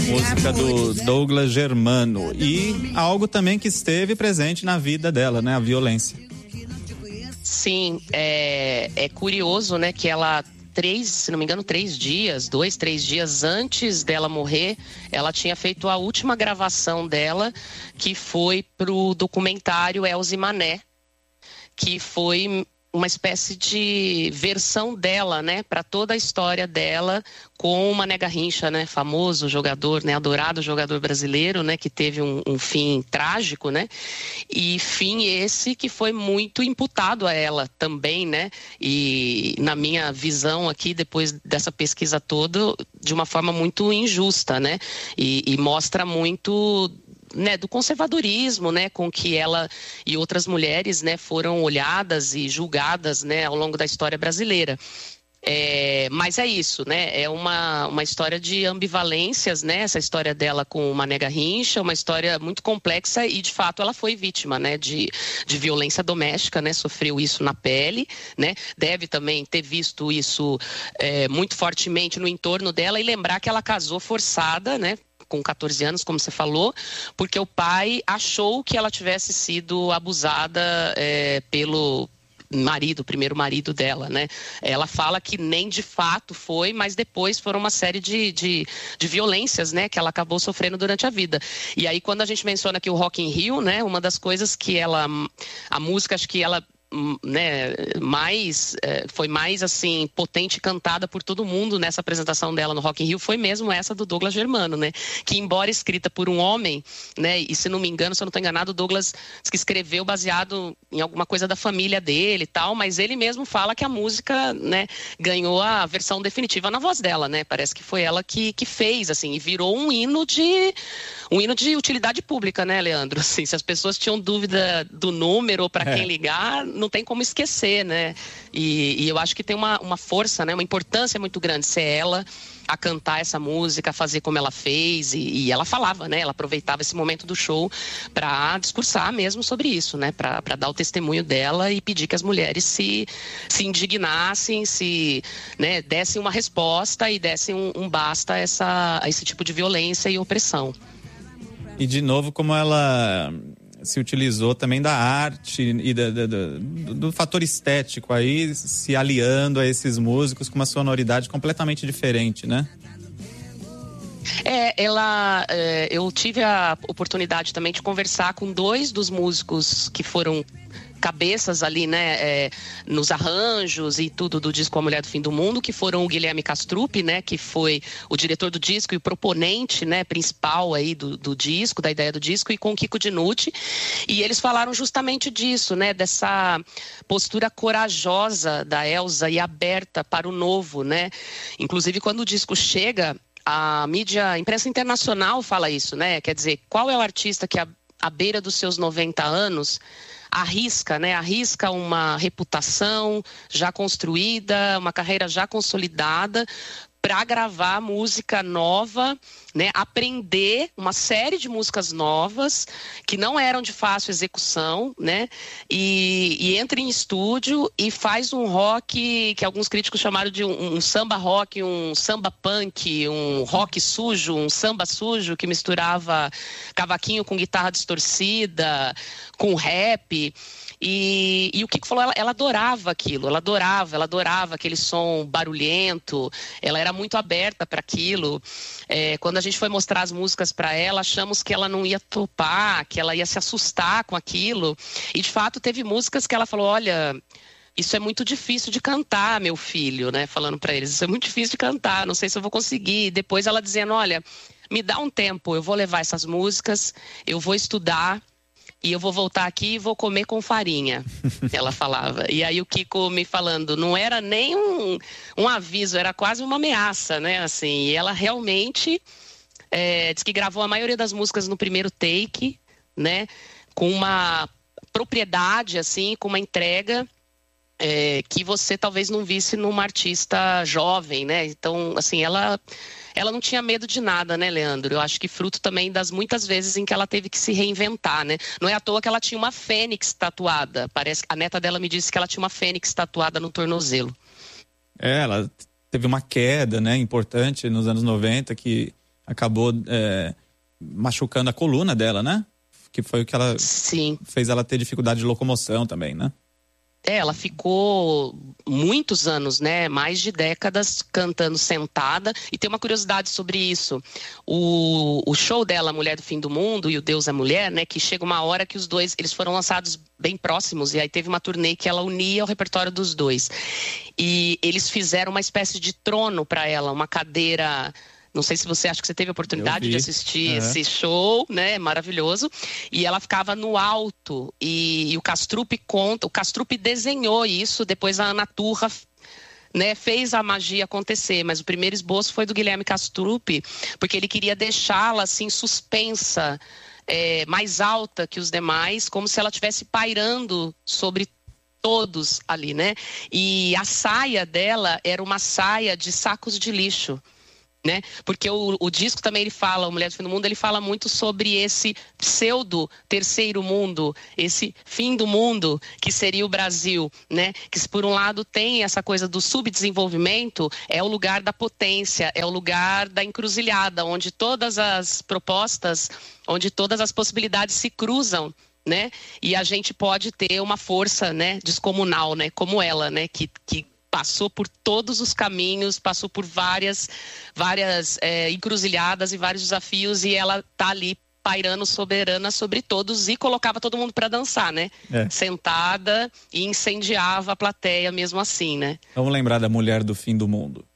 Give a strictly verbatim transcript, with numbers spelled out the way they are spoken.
música do Douglas Germano. E algo também que esteve presente na vida dela, né? A violência. Sim, é, é curioso, né, que ela, três, se não me engano, três dias, dois, três dias antes dela morrer, ela tinha feito a última gravação dela, que foi pro documentário Elze Mané, que foi uma espécie de versão dela, né, para toda a história dela com o Mané Garrincha, né, famoso jogador, né, adorado jogador brasileiro, né, que teve um, um fim trágico, né, e fim esse que foi muito imputado a ela também, né, e na minha visão aqui, depois dessa pesquisa toda, de uma forma muito injusta, né, e, e mostra muito, né, do conservadorismo, né, com que ela e outras mulheres, né, foram olhadas e julgadas, né, ao longo da história brasileira. É, mas é isso, né, é uma, uma história de ambivalências, né, essa história dela com o Mané Garrincha, uma história muito complexa e, de fato, ela foi vítima, né, de, de violência doméstica, né, sofreu isso na pele, né, deve também ter visto isso é, muito fortemente no entorno dela e lembrar que ela casou forçada, né, com catorze anos, como você falou, porque o pai achou que ela tivesse sido abusada é, pelo marido, primeiro marido dela, né? Ela fala que nem de fato foi, mas depois foram uma série de, de, de violências, né, que ela acabou sofrendo durante a vida. E aí, quando a gente menciona aqui o Rock in Rio, né, uma das coisas que ela, a música, acho que ela, né, mais, foi mais assim, potente, cantada por todo mundo nessa apresentação dela no Rock in Rio, foi mesmo essa do Douglas Germano, né, que embora escrita por um homem, né, e se não me engano, se eu não estou enganado, o Douglas que escreveu baseado em alguma coisa da família dele e tal, mas ele mesmo fala que a música, né, ganhou a versão definitiva na voz dela, né, parece que foi ela que, que fez, assim, e virou um hino de um hino de utilidade pública, né, Leandro, assim, se as pessoas tinham dúvida do número ou para é. quem ligar, não tem como esquecer, né? E, e eu acho que tem uma, uma força, né? Uma importância muito grande ser ela a cantar essa música, a fazer como ela fez, e, e ela falava, né? Ela aproveitava esse momento do show para discursar mesmo sobre isso, né? Para dar o testemunho dela e pedir que as mulheres se, se indignassem, se, né, dessem uma resposta e dessem um, um basta a, essa, a esse tipo de violência e opressão. E de novo, como ela se utilizou também da arte e da, da, do, do fator estético aí, se aliando a esses músicos com uma sonoridade completamente diferente, né? É, ela, é, eu tive a oportunidade também de conversar com dois dos músicos que foram cabeças ali, né, é, nos arranjos e tudo do disco A Mulher do Fim do Mundo, que foram o Guilherme Castrup, né, que foi o diretor do disco e o proponente, né, principal aí do, do disco, da ideia do disco, e com o Kiko Dinucci, e eles falaram justamente disso, né, dessa postura corajosa da Elza e aberta para o novo, né, inclusive quando o disco chega, a mídia, a imprensa internacional fala isso, né, quer dizer, qual é o artista que à, à beira dos seus noventa anos arrisca, né? Arrisca uma reputação já construída, uma carreira já consolidada para gravar música nova, né? Aprender uma série de músicas novas que não eram de fácil execução, né? E, e entra em estúdio e faz um rock que alguns críticos chamaram de um, um samba rock, um samba punk, um rock sujo, um samba sujo que misturava cavaquinho com guitarra distorcida, com rap. E, e o Kiko falou, ela, ela adorava aquilo, ela adorava, ela adorava aquele som barulhento, ela era muito aberta para aquilo. É, quando a gente foi mostrar as músicas para ela, achamos que ela não ia topar, que ela ia se assustar com aquilo. E de fato teve músicas que ela falou, olha, isso é muito difícil de cantar, meu filho, né? Falando para eles, isso é muito difícil de cantar, não sei se eu vou conseguir. Depois ela dizendo, olha, me dá um tempo, eu vou levar essas músicas, eu vou estudar, e eu vou voltar aqui e vou comer com farinha, ela falava. E aí o Kiko me falando, não era nem um, um aviso, era quase uma ameaça, né? Assim, e ela realmente é, diz que gravou a maioria das músicas no primeiro take, né? Com uma propriedade, assim, com uma entrega é, que você talvez não visse numa artista jovem, né? Então, assim, ela... Ela não tinha medo de nada, né, Leandro? Eu acho que fruto também das muitas vezes em que ela teve que se reinventar, né? Não é à toa que ela tinha uma fênix tatuada. Parece que a neta dela me disse que ela tinha uma fênix tatuada no tornozelo. É, ela teve uma queda, né, importante nos anos noventa, que acabou é, machucando a coluna dela, né? Que foi o que ela Sim. fez ela ter dificuldade de locomoção também, né? É, ela ficou muitos anos, né, mais de décadas cantando sentada. E tem uma curiosidade sobre isso. O, o show dela, Mulher do Fim do Mundo e O Deus é Mulher, né, que chega uma hora que os dois, eles foram lançados bem próximos, e aí teve uma turnê que ela unia o repertório dos dois. E eles fizeram uma espécie de trono para ela, uma cadeira... Não sei se você acha que você teve a oportunidade de assistir uhum. esse show, né? Maravilhoso. E ela ficava no alto. E, e o Castrupe conta, o Castrupe desenhou isso, depois a Ana Turra, né, fez a magia acontecer. Mas o primeiro esboço foi do Guilherme Castrupe, porque ele queria deixá-la assim suspensa, é, mais alta que os demais, como se ela estivesse pairando sobre todos ali, né? E a saia dela era uma saia de sacos de lixo. Né? Porque o, o disco também ele fala, o Mulher do Fim do Mundo, ele fala muito sobre esse pseudo terceiro mundo, esse fim do mundo que seria o Brasil, né? Que por um lado tem essa coisa do subdesenvolvimento, é o lugar da potência, é o lugar da encruzilhada, onde todas as propostas, onde todas as possibilidades se cruzam, né? E a gente pode ter uma força, né, descomunal, né, como ela, né, que, que passou por todos os caminhos, passou por várias, várias é, encruzilhadas e vários desafios, e ela tá ali pairando soberana sobre todos e colocava todo mundo para dançar, né? É. Sentada e incendiava a plateia mesmo assim, né? Vamos lembrar da Mulher do Fim do Mundo.